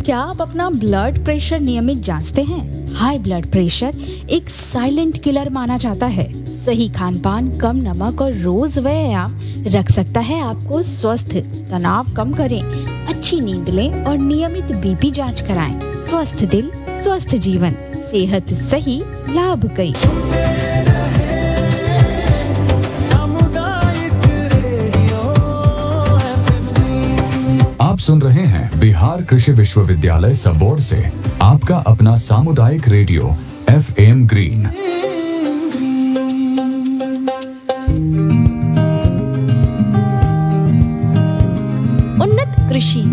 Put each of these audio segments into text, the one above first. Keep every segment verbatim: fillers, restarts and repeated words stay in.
क्या आप अपना ब्लड प्रेशर नियमित जांचते हैं? हाई ब्लड प्रेशर एक साइलेंट किलर माना जाता है। सही खान पान, कम नमक और रोज व्यायाम रख सकता है आपको स्वस्थ। तनाव कम करें, अच्छी नींद लें और नियमित बीपी जांच कराएं। स्वस्थ दिल, स्वस्थ जीवन, सेहत सही, लाभ कई। आप सुन रहे हैं बिहार कृषि विश्वविद्यालय सबौर से आपका अपना सामुदायिक रेडियो एफ एम ग्रीन। उन्नत कृषि।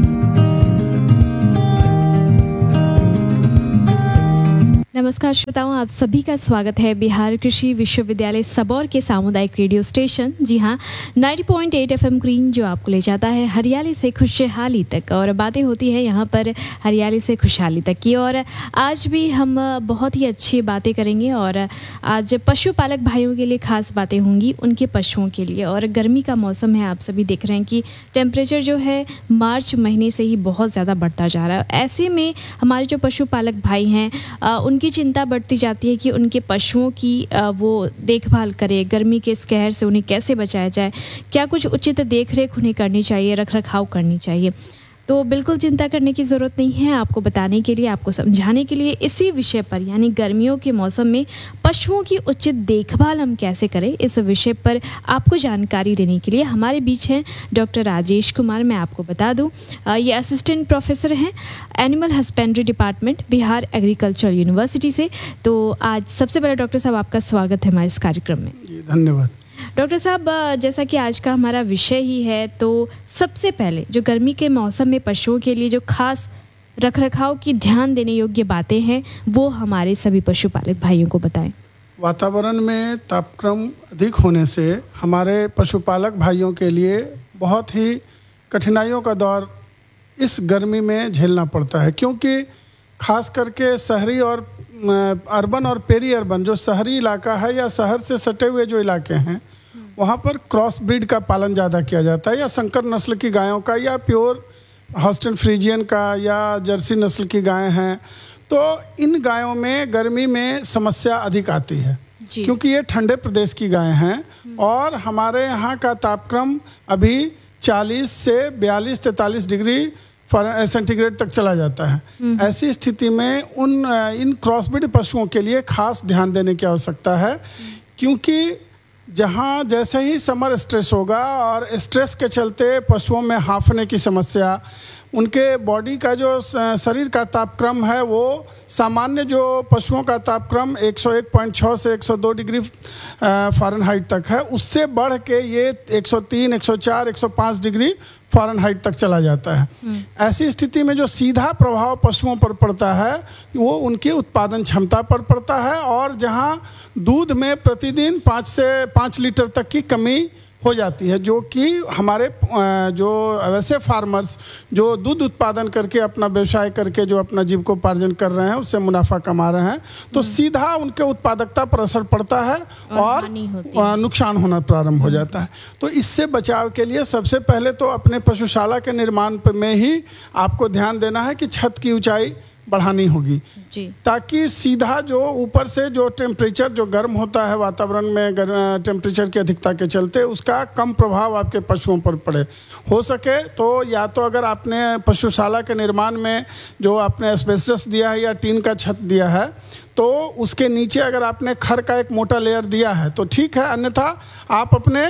नमस्कार श्रोताओं, आप सभी का स्वागत है बिहार कृषि विश्वविद्यालय सबौर के सामुदायिक रेडियो स्टेशन, जी हाँ, नब्बे पॉइंट आठ एफएम ग्रीन, जो आपको ले जाता है हरियाली से खुशहाली तक। और बातें होती है यहाँ पर हरियाली से खुशहाली तक की। और आज भी हम बहुत ही अच्छी बातें करेंगे और आज पशुपालक भाइयों के लिए खास बातें होंगी, उनके पशुओं के लिए। और गर्मी का मौसम है, आप सभी देख रहे हैं कि टेम्परेचर जो है मार्च महीने से ही बहुत ज़्यादा बढ़ता जा रहा है। ऐसे में हमारे जो पशुपालक भाई हैं, उनकी चिंता बढ़ती जाती है कि उनके पशुओं की वो देखभाल करें, गर्मी के इस कहर से उन्हें कैसे बचाया जाए, क्या कुछ उचित देखरेख उन्हें करनी चाहिए, रख रखाव करनी चाहिए। तो बिल्कुल चिंता करने की ज़रूरत नहीं है। आपको बताने के लिए, आपको समझाने के लिए इसी विषय पर, यानी गर्मियों के मौसम में पशुओं की उचित देखभाल हम कैसे करें, इस विषय पर आपको जानकारी देने के लिए हमारे बीच हैं डॉक्टर राजेश कुमार। मैं आपको बता दूं, ये असिस्टेंट प्रोफेसर हैं animal husbandry department, Bihar agriculture university से। तो आज सबसे पहले डॉक्टर साहब, आपका स्वागत है हमारे इस कार्यक्रम में। धन्यवाद। डॉक्टर साहब, जैसा कि आज का हमारा विषय ही है, तो सबसे पहले जो गर्मी के मौसम में पशुओं के लिए जो खास रखरखाव की ध्यान देने योग्य बातें हैं, वो हमारे सभी पशुपालक भाइयों को बताएं। वातावरण में तापक्रम अधिक होने से हमारे पशुपालक भाइयों के लिए बहुत ही कठिनाइयों का दौर इस गर्मी में झेलना पड़ता है, क्योंकि खास करके शहरी और अर्बन और पेरी अर्बन, जो शहरी इलाका है या शहर से सटे हुए जो इलाके हैं, वहाँ पर क्रॉस ब्रीड का पालन ज़्यादा किया जाता है, या संकर नस्ल की गायों का, या प्योर हॉस्टन फ्रीजियन का, या जर्सी नस्ल की गायें हैं। तो इन गायों में गर्मी में समस्या अधिक आती है, क्योंकि ये ठंडे प्रदेश की गायें हैं और हमारे यहाँ का तापक्रम अभी चालीस से बयालीस तैंतालीस डिग्री सेंटीग्रेड तक चला जाता है। ऐसी स्थिति में उन इन क्रॉसब्रीड पशुओं के लिए खास ध्यान देने की आवश्यकता है, क्योंकि जहाँ जैसे ही समर स्ट्रेस होगा और स्ट्रेस के चलते पशुओं में हांफने की समस्या, उनके बॉडी का जो शरीर का तापक्रम है वो सामान्य जो पशुओं का तापक्रम एक सौ एक पॉइंट छह से एक सौ दो डिग्री फ़ारेनहाइट तक है, उससे बढ़ के ये एक सौ तीन, एक सौ चार, एक सौ पाँच डिग्री फ़ारेनहाइट तक चला जाता है। ऐसी स्थिति में जो सीधा प्रभाव पशुओं पर पड़ता है वो उनकी उत्पादन क्षमता पर पड़ता है, और जहाँ दूध में प्रतिदिन पाँच से पाँच लीटर तक की कमी हो जाती है, जो कि हमारे जो वैसे फार्मर्स जो दूध उत्पादन करके अपना व्यवसाय करके जो अपना जीविकोपार्जन कर रहे हैं, उससे मुनाफा कमा रहे हैं, तो सीधा उनके उत्पादकता पर असर पड़ता है और, और नुकसान होना प्रारंभ हो जाता है। तो इससे बचाव के लिए सबसे पहले तो अपने पशुशाला के निर्माण में ही आपको ध्यान देना है कि छत की ऊंचाई बढ़ानी होगी जी, ताकि सीधा जो ऊपर से जो टेम्परेचर जो गर्म होता है वातावरण में टेम्परेचर की अधिकता के चलते, उसका कम प्रभाव आपके पशुओं पर पड़े। हो सके तो या तो अगर आपने पशुशाला के निर्माण में जो आपने एस्बेस्टस दिया है या टीन का छत दिया है, तो उसके नीचे अगर आपने खर का एक मोटा लेयर दिया है तो ठीक है, अन्यथा आप अपने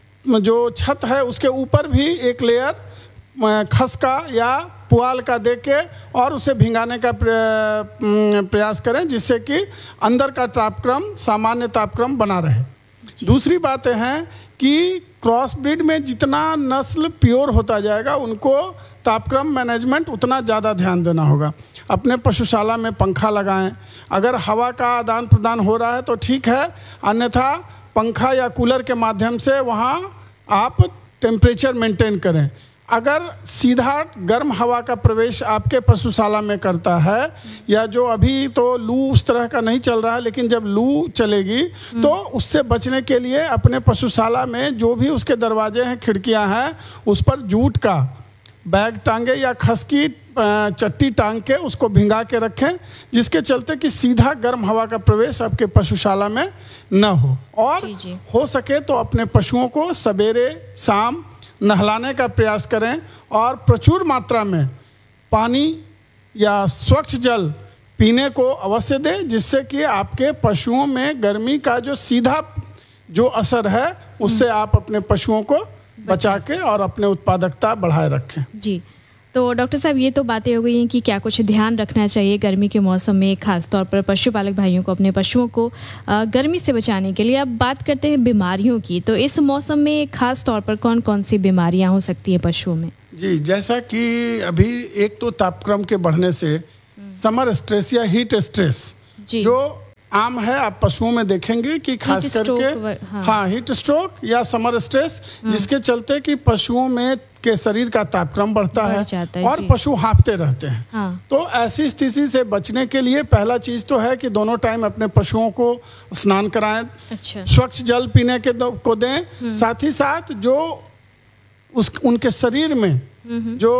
जो छत है उसके ऊपर भी एक लेयर खसका या पुआल का दे के और उसे भिंगाने का प्रयास करें, जिससे कि अंदर का तापक्रम सामान्य तापक्रम बना रहे। दूसरी बात है कि क्रॉस ब्रीड में जितना नस्ल प्योर होता जाएगा, उनको तापक्रम मैनेजमेंट उतना ज़्यादा ध्यान देना होगा। अपने पशुशाला में पंखा लगाएं, अगर हवा का आदान प्रदान हो रहा है तो ठीक है, अन्यथा पंखा या कूलर के माध्यम से वहाँ आप टेम्परेचर मेंटेन करें। अगर सीधा गर्म हवा का प्रवेश आपके पशुशाला में करता है, या जो अभी तो लू उस तरह का नहीं चल रहा है, लेकिन जब लू चलेगी तो उससे बचने के लिए अपने पशुशाला में जो भी उसके दरवाजे हैं, खिड़कियां हैं, उस पर जूट का बैग टांगे या खसकी चट्टी टांग के उसको भिंगा के रखें, जिसके चलते कि सीधा गर्म हवा का प्रवेश आपके पशुशाला में न हो। और जी जी। हो सके तो अपने पशुओं को सवेरे शाम नहलाने का प्रयास करें और प्रचुर मात्रा में पानी या स्वच्छ जल पीने को अवश्य दें, जिससे कि आपके पशुओं में गर्मी का जो सीधा जो असर है उससे आप अपने पशुओं को बचा के और अपने उत्पादकता बढ़ाए रखें। जी, तो डॉक्टर साहब ये तो बातें हो गई हैं कि क्या कुछ ध्यान रखना चाहिए गर्मी के मौसम में, खास तौर पर पशुपालक भाइयों को अपने पशुओं को आ, गर्मी से बचाने के लिए। अब बात करते हैं बीमारियों की, तो इस मौसम में खास तौर पर कौन कौन सी बीमारियां हो सकती है पशुओं में? जी, जैसा कि अभी एक तो तापक्रम के बढ़ने से समर स्ट्रेस या हीट स्ट्रेस जो आम है, आप पशुओं में देखेंगे कि खास करके हाँ, हाँ हीट स्ट्रोक या समर स्ट्रेस, जिसके चलते कि पशुओं में के शरीर का तापक्रम बढ़ता है, है और पशु हाँफते रहते हैं। हाँ। तो ऐसी स्थिति से बचने के लिए पहला चीज तो है कि दोनों टाइम अपने पशुओं को स्नान कराएं, अच्छा। स्वच्छ जल पीने के को दें, साथ ही साथ जो उस उनके शरीर में जो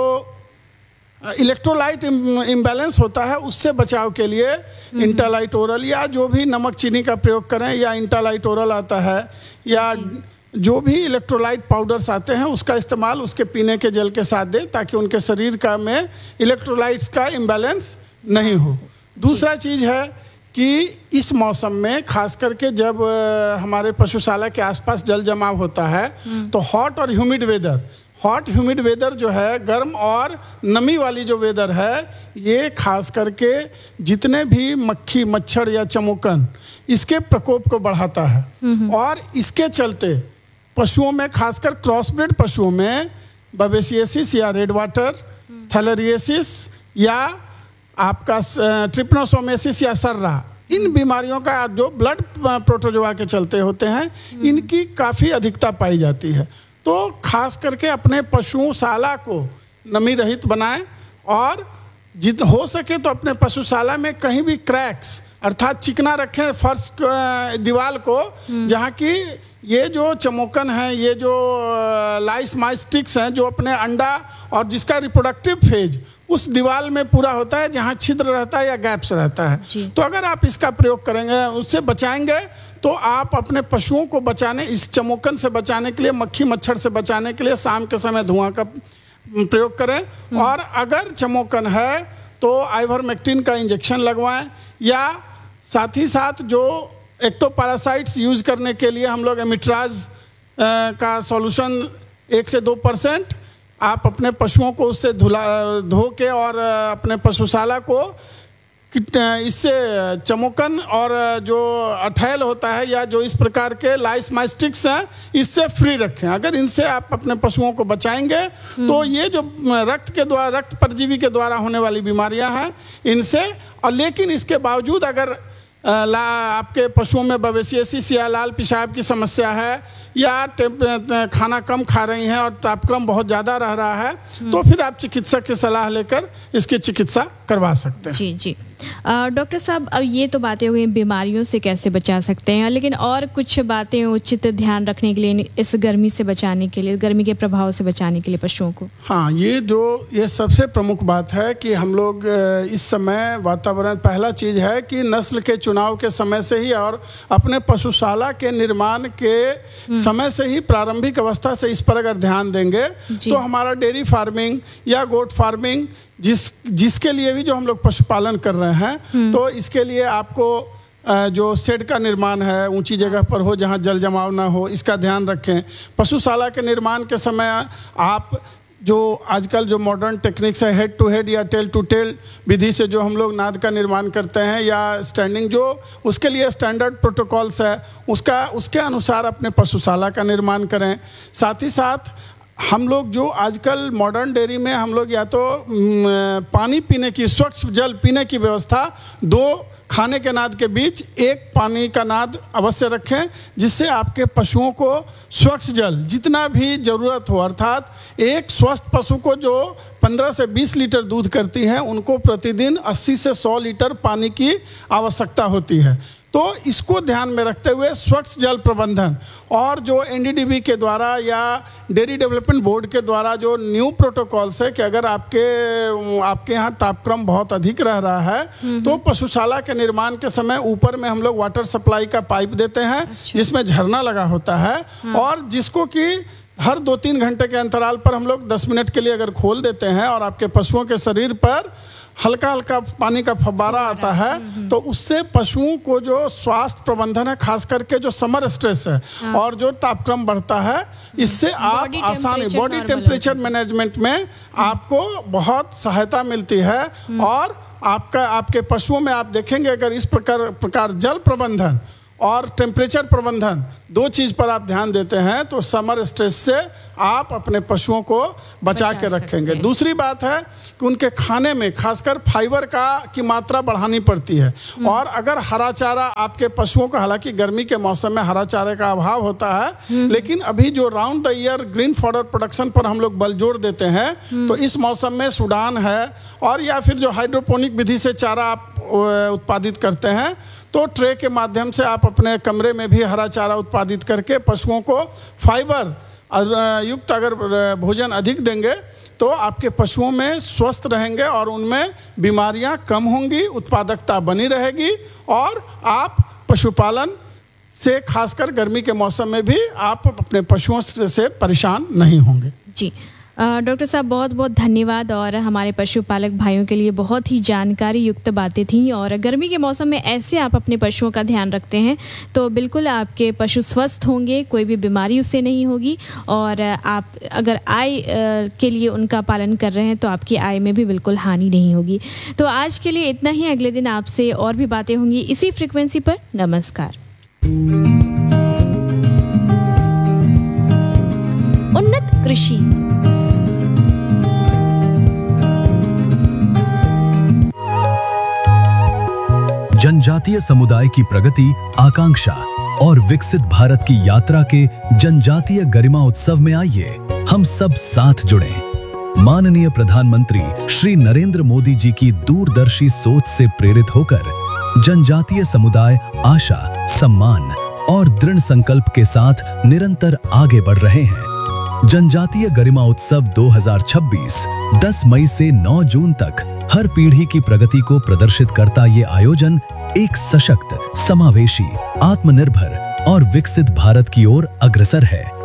इलेक्ट्रोलाइट इम्बैलेंस होता है उससे बचाव के लिए इंटालाइट ओरल या जो भी नमक चीनी का प्रयोग करें, या इंटालाइट ओरल आता है या जो भी इलेक्ट्रोलाइट पाउडर्स आते हैं उसका इस्तेमाल उसके पीने के जल के साथ दें, ताकि उनके शरीर का में इलेक्ट्रोलाइट्स का इम्बैलेंस नहीं हो। दूसरा चीज़ है कि इस मौसम में खास करके जब हमारे पशुशाला के आसपास जल जमाव होता है तो हॉट और humid weather hot humid weather जो है, गर्म और नमी वाली जो वेदर है, ये खास करके जितने भी मक्खी मच्छर या चमोकन इसके प्रकोप को बढ़ाता है। और इसके चलते पशुओं में खासकर क्रॉसब्रीड पशुओं में बवेसियसिस या रेड वाटर, थैलेरियसिस या आपका ट्रिपनोसोमेसिस या सर्रा, इन बीमारियों का जो ब्लड प्रोटोजोआ के चलते होते हैं, इनकी काफ़ी अधिकता पाई जाती है। तो खास करके अपने पशुशाला को नमी रहित बनाएं और जित हो सके तो अपने पशुशाला में कहीं भी क्रैक्स अर्थात चिकना रखें फर्श दीवार को, जहाँ की ये जो चमोकन है, ये जो लाइस माइस्टिक्स हैं जो अपने अंडा और जिसका रिप्रोडक्टिव फेज उस दीवार में पूरा होता है, जहाँ छिद्र रहता है या गैप्स रहता है। तो अगर आप इसका प्रयोग करेंगे, उससे बचाएंगे, तो आप अपने पशुओं को बचाने, इस चमोकन से बचाने के लिए, मक्खी मच्छर से बचाने के लिए शाम के समय धुआं का प्रयोग करें। और अगर चमोकन है तो आइवरमेक्टिन का इंजेक्शन लगवाएं, या साथ ही साथ जो एक्टोपैरासाइट्स यूज करने के लिए हम लोग एमिट्राज का सॉल्यूशन एक से दो परसेंट आप अपने पशुओं को उससे धुला धो के और अपने पशुशाला को इससे चमोकन और जो अठैल होता है या जो इस प्रकार के लाइस माइस्टिक्स हैं इससे फ्री रखें। अगर इनसे आप अपने पशुओं को बचाएंगे तो ये जो रक्त के द्वारा रक्त परजीवी के द्वारा होने वाली बीमारियां हैं इनसे, और लेकिन इसके बावजूद अगर ला आपके पशुओं में बवेसियसिस या लाल पेशाब की समस्या है या खाना कम खा रही हैं और तापक्रम बहुत ज़्यादा रह रहा है, तो फिर आप चिकित्सक की सलाह लेकर इसकी चिकित्सा करवा सकते हैं। जी जी डॉक्टर साहब, अब ये तो बातें हो गई बीमारियों से कैसे बचा सकते हैं, लेकिन और कुछ बातें उचित ध्यान रखने के लिए इस गर्मी से बचाने के लिए, गर्मी के प्रभाव से बचाने के लिए पशुओं को? हाँ, ये जो ये सबसे प्रमुख बात है कि हम लोग इस समय वातावरण, पहला चीज़ है कि नस्ल के चुनाव के समय से ही और अपने पशुशाला के निर्माण के समय से ही, प्रारंभिक अवस्था से इस पर अगर ध्यान देंगे तो हमारा डेयरी फार्मिंग या गोट फार्मिंग जिस जिसके लिए भी जो हम लोग पशुपालन कर रहे हैं, तो इसके लिए आपको जो शेड का निर्माण है ऊंची जगह पर हो जहां जल जमाव ना हो, इसका ध्यान रखें। पशुशाला के निर्माण के समय आप जो आजकल जो मॉडर्न टेक्निक्स है, हेड टू हेड या टेल टू टेल विधि से जो हम लोग नाद का निर्माण करते हैं या स्टैंडिंग, जो उसके लिए स्टैंडर्ड प्रोटोकॉल्स है उसका उसके अनुसार अपने पशुशाला का निर्माण करें। साथ ही साथ हम लोग जो आजकल मॉडर्न डेयरी में हम लोग या तो पानी पीने की, स्वच्छ जल पीने की व्यवस्था दो खाने के नाद के बीच एक पानी का नाद अवश्य रखें, जिससे आपके पशुओं को स्वच्छ जल जितना भी ज़रूरत हो, अर्थात एक स्वस्थ पशु को जो पंद्रह से बीस लीटर दूध करती है उनको प्रतिदिन अस्सी से सौ लीटर पानी की आवश्यकता होती है। तो इसको ध्यान में रखते हुए स्वच्छ जल प्रबंधन और जो एन डी डी बी के द्वारा या डेयरी डेवलपमेंट बोर्ड के द्वारा जो न्यू प्रोटोकॉल्स है कि अगर आपके आपके यहाँ तापक्रम बहुत अधिक रह रहा है तो पशुशाला के निर्माण के समय ऊपर में हम लोग वाटर सप्लाई का पाइप देते हैं, अच्छा। जिसमें झरना लगा होता है, हाँ। और जिसको कि हर दो तीन घंटे के अंतराल पर हम लोग दस मिनट के लिए अगर खोल देते हैं और आपके पशुओं के शरीर पर हल्का हल्का पानी का फव्वारा आता है, तो उससे पशुओं को जो स्वास्थ्य प्रबंधन है, खास करके जो समर स्ट्रेस है, हाँ। और जो तापक्रम बढ़ता है, इससे आप आसानी बॉडी टेम्परेचर मैनेजमेंट में आपको बहुत सहायता मिलती है। और आपका आपके पशुओं में आप देखेंगे अगर इस प्रकार प्रकार जल प्रबंधन और टेम्परेचर प्रबंधन दो चीज़ पर आप ध्यान देते हैं तो समर स्ट्रेस से आप अपने पशुओं को बचा, बचा के रखेंगे। दूसरी बात है कि उनके खाने में खासकर फाइबर का की मात्रा बढ़ानी पड़ती है, और अगर हरा चारा आपके पशुओं को, हालांकि गर्मी के मौसम में हरा चारे का अभाव होता है, लेकिन अभी जो round the year green fodder production पर हम लोग बल जोर देते हैं, तो इस मौसम में सूडान है और या फिर जो हाइड्रोपोनिक विधि से चारा आप उत्पादित करते हैं, तो ट्रे के माध्यम से आप अपने कमरे में भी हरा चारा उत्पादित करके पशुओं को फाइबर युक्त अगर भोजन अधिक देंगे तो आपके पशुओं में स्वस्थ रहेंगे और उनमें बीमारियां कम होंगी, उत्पादकता बनी रहेगी, और आप पशुपालन से खासकर गर्मी के मौसम में भी आप अपने पशुओं से परेशान नहीं होंगे। जी डॉक्टर साहब, बहुत बहुत धन्यवाद। और हमारे पशुपालक भाइयों के लिए बहुत ही जानकारी युक्त बातें थी। और गर्मी के मौसम में ऐसे आप अपने पशुओं का ध्यान रखते हैं तो बिल्कुल आपके पशु स्वस्थ होंगे, कोई भी बीमारी उससे नहीं होगी, और आप अगर आय के लिए उनका पालन कर रहे हैं तो आपकी आय में भी बिल्कुल हानि नहीं होगी। तो आज के लिए इतना ही, अगले दिन आपसे और भी बातें होंगी इसी फ्रिक्वेंसी पर। नमस्कार। उन्नत कृषि जनजातीय समुदाय की प्रगति, आकांक्षा और विकसित भारत की यात्रा के जनजातीय गरिमा उत्सव में आइए हम सब साथ जुड़ें। माननीय प्रधानमंत्री श्री नरेंद्र मोदी जी की दूरदर्शी सोच से प्रेरित होकर जनजातीय समुदाय आशा, सम्मान और दृढ़ संकल्प के साथ निरंतर आगे बढ़ रहे हैं। जनजातीय गरिमा उत्सव दो हज़ार छब्बीस दस मई से नौ जून तक हर पीढ़ी की प्रगति को प्रदर्शित करता ये आयोजन एक सशक्त, समावेशी, आत्मनिर्भर और विकसित भारत की ओर अग्रसर है।